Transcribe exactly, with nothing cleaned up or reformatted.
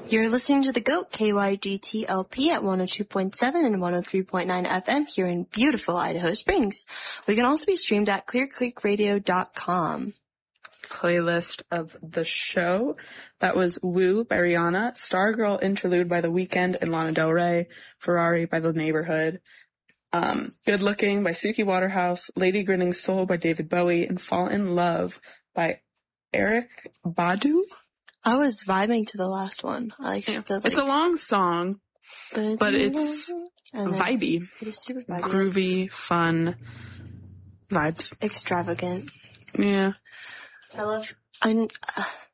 You're listening to The GOAT, K Y G T L P at one oh two point seven and one oh three point nine F M here in beautiful Idaho Springs. We can also be streamed at clear creek radio dot com. Playlist of the show. That was Woo by Rihanna, Stargirl Interlude by The Weeknd and Lana Del Rey, Ferrari by The Neighborhood, um, Good Looking by Suki Waterhouse, Lady Grinning Soul by David Bowie, and Fall in Love by Eric Badu. I was vibing to the last one. I like, yeah. the, like It's a long song, but, but it's vibey. It is super vibey. Groovy, fun vibes. Extravagant. Yeah. I love, I, uh,